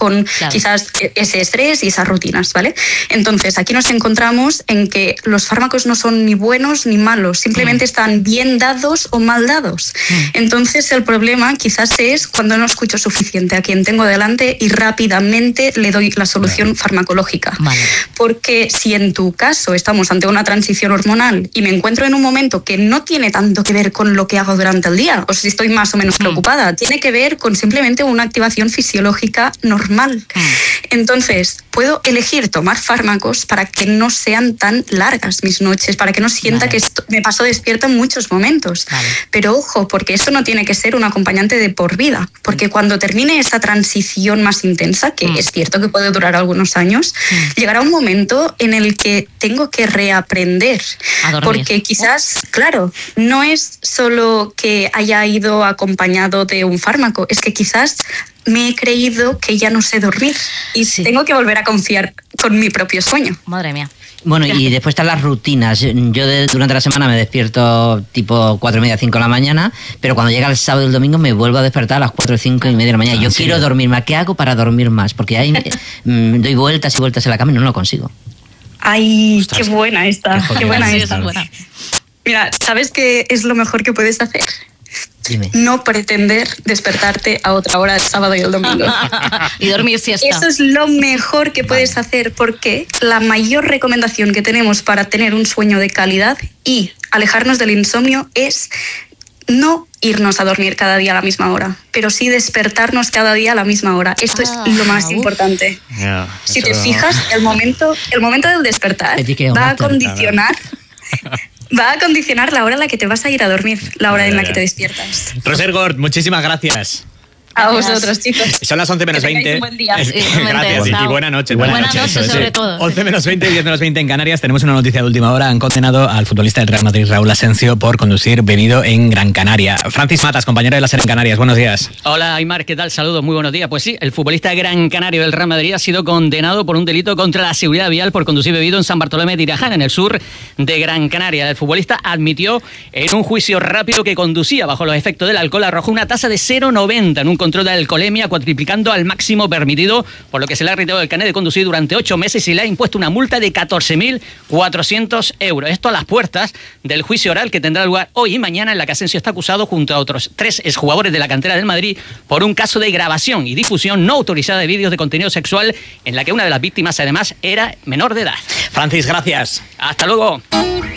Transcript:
con quizás ese estrés y esas rutinas, ¿vale? Entonces, aquí nos encontramos en que los fármacos no son ni buenos ni malos, simplemente están bien dados o mal dados. Entonces, el problema quizás es cuando no escucho suficiente a quien tengo delante y rápidamente le doy la solución farmacológica. Vale. Porque si en tu caso estamos ante una transición hormonal y me encuentro en un momento que no tiene tanto que ver con lo que hago durante el día, o si estoy más o menos preocupada, tiene que ver con simplemente una activación fisiológica normal. Entonces, puedo elegir tomar fármacos para que no sean tan largas mis noches, para que no sienta que me paso despierta en muchos momentos. Pero ojo, porque esto no tiene que ser un acompañante de por vida, porque cuando termine esa transición más intensa, que es cierto que puede durar algunos años, llegará un momento en el que tengo que reaprender. Porque quizás, claro, no es solo que haya ido acompañado de un fármaco, es que quizás me he creído que ya no sé dormir y tengo que volver a confiar con mi propio sueño. Madre mía. Bueno, y después están las rutinas. Yo durante la semana me despierto tipo 4:30, 5 de la mañana, pero cuando llega el sábado y el domingo me vuelvo a despertar a las 4, 5 y media de la mañana. Yo quiero dormir más. ¿Qué hago para dormir más? Porque ahí doy vueltas y vueltas en la cama y no lo consigo. ¡Ay, qué buena esta! ¡Qué buena esta! Mira, ¿sabes qué es lo mejor que puedes hacer? Dime. No pretender despertarte a otra hora el sábado y el domingo. Y dormir siesta. Eso es lo mejor que puedes hacer, porque la mayor recomendación que tenemos para tener un sueño de calidad y alejarnos del insomnio es no irnos a dormir cada día a la misma hora, pero sí despertarnos cada día a la misma hora. Esto es lo más importante. Si te fijas, el momento del despertar va a condicionar... Va a condicionar la hora en la que te vas a ir a dormir, la hora en la que te despiertas. Roser Gort, muchísimas gracias. A vosotros, chicos. Son las 11 menos 20. Un buen día. Gracias y buena noche. Buena noche sobre todo. 11 menos 20 y 10 menos 20 en Canarias. Tenemos una noticia de última hora. Han condenado al futbolista del Real Madrid, Raúl Asensio, por conducir bebido en Gran Canaria. Francis Matas, compañero de la SER en Canarias. Buenos días. Hola, Aymar. ¿Qué tal? Saludos. Muy buenos días. Pues sí, el futbolista gran canario del Real Madrid ha sido condenado por un delito contra la seguridad vial por conducir bebido en San Bartolomé de Tirajana, en el sur de Gran Canaria. El futbolista admitió en un juicio rápido que conducía bajo los efectos del alcohol. Arrojó una tasa de 0,90 en un control de alcoholemia, cuatriplicando al máximo permitido, por lo que se le ha retirado el carnet de conducir durante 8 meses y le ha impuesto una multa de 14.400 euros. Esto a las puertas del juicio oral que tendrá lugar hoy y mañana, en la que Asensio está acusado junto a otros 3 exjugadores de la cantera del Madrid por un caso de grabación y difusión no autorizada de vídeos de contenido sexual en la que una de las víctimas además era menor de edad. Francis, gracias. Hasta luego.